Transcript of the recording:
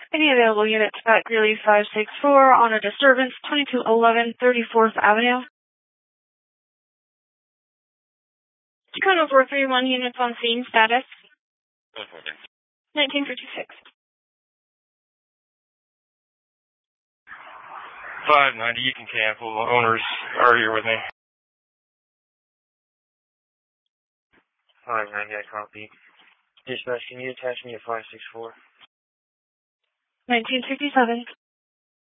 Any available units at Greeley 564 on a disturbance, 2211 34th Avenue. Dakota 431 units on scene, status 1956. 590, you can cancel. The owners are here with me. 590, I copy. Dispatch, can you attach me to 564? 1957.